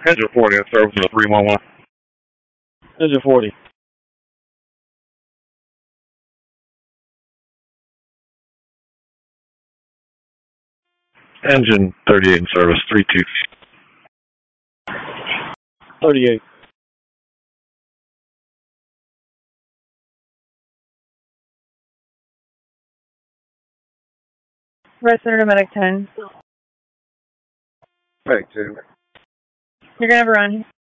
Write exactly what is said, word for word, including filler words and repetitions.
Engine forty in service to three one one. Engine forty. Engine thirty-eight in service, three two. thirty-eight. Red Center to Medic ten. Medic two. You're going to have a run.